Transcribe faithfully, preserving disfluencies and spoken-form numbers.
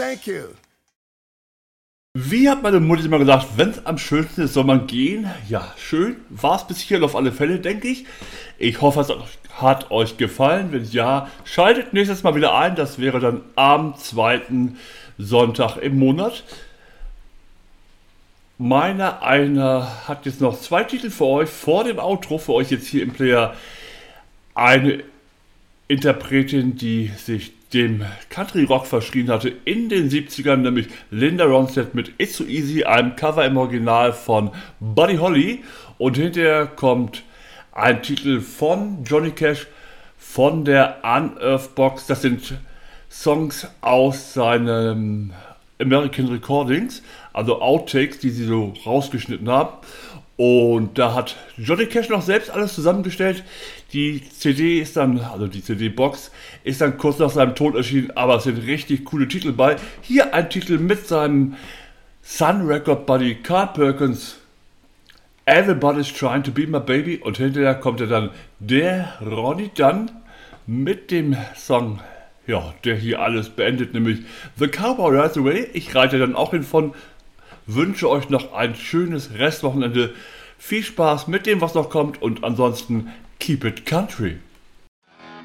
thank you. Wie hat meine Mutter immer gesagt, wenn es am schönsten ist, soll man gehen? Ja, schön. War es bis hierhin auf alle Fälle, denke ich. Ich hoffe, es hat euch gefallen. Wenn ja, schaltet nächstes Mal wieder ein. Das wäre dann am zweiten Sonntag im Monat. Meiner einer hat jetzt noch zwei Titel für euch vor dem Outro, für euch jetzt hier im Player. Eine Interpretin, die sich dem Country Rock verschrien hatte in den siebzigern, nämlich Linda Ronstadt mit It's So Easy, einem Cover im Original von Buddy Holly. Und hinterher kommt ein Titel von Johnny Cash von der Unearthed Box. Das sind Songs aus seinen American Recordings, also Outtakes, die sie so rausgeschnitten haben. Und da hat Johnny Cash noch selbst alles zusammengestellt. Die C D ist dann, also die C D-Box, ist dann kurz nach seinem Tod erschienen, aber es sind richtig coole Titel bei. Hier ein Titel mit seinem Sun Record Buddy Carl Perkins, Everybody's Trying to Be My Baby, und hinterher kommt er dann der Ronnie Dunn mit dem Song, ja, der hier alles beendet, nämlich The Cowboy Rides Away. Ich reite dann auch hin von, wünsche euch noch ein schönes Restwochenende. Viel Spaß mit dem, was noch kommt, und ansonsten keep it country.